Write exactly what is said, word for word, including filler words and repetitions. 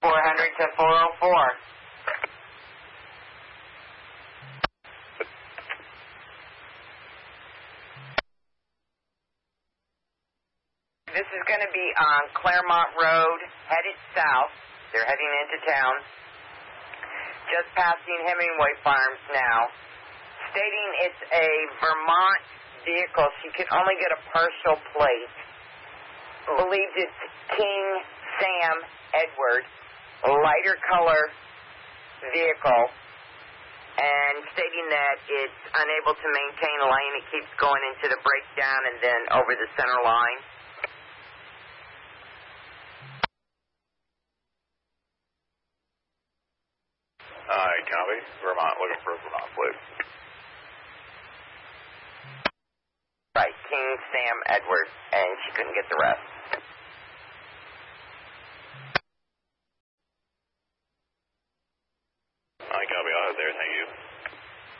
four hundred to four oh four. This is going to be on Claremont Road, headed south. They're heading into town. Just passing Hemingway Farms now. Stating it's a Vermont vehicle. She could only get a partial plate. Believes it's King Sam Edward, a lighter color vehicle. And stating that it's unable to maintain a lane. It keeps going into the breakdown and then over the center line. Alright, copy. Vermont, looking for a Vermont plate. Right, King Sam Edward, and she couldn't get the rest. Alright, copy. I'll head there. Thank you.